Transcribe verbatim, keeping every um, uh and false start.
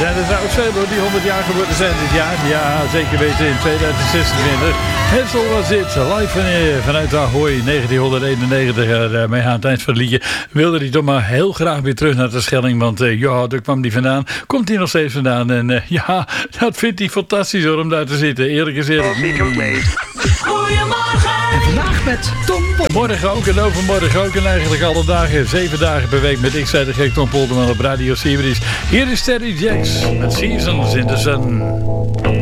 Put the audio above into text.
zijn er trouwens veel die honderd jaar geworden zijn dit jaar. Ja, zeker weten in tweeduizend zesentwintig. Hessel was dit, live van, vanuit Ahoy negentienhonderdeenennegentig. Uh, mee aan het eind van het liedje wilde hij toch maar heel graag weer terug naar de Schelling. Want uh, ja, daar kwam hij vandaan. Komt hij nog steeds vandaan. En uh, ja, dat vindt hij fantastisch hoor, om daar te zitten. Eerlijk gezegd. Goedemorgen. En vandaag met Tom Polderman. Morgen ook en overmorgen ook. En eigenlijk alle dagen, zeven dagen per week met ik zei de gek Tom Polderman op Radio Sirius. Hier is Terry Jacks met Seasons in the Sun.